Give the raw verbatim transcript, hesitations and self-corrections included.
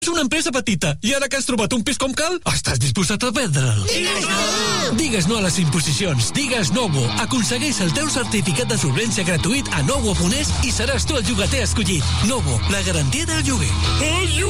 És una empresa petita i ara que has trobat un pis com cal, estàs disposat a vendre'l. Digues no! Digues no a les imposicions. Digues Novo. Aconsegueix el teu certificat de solvència gratuït a novo punt es i seràs tu el llogater escollit. Novo, la garantia del lloguer. El lloguer!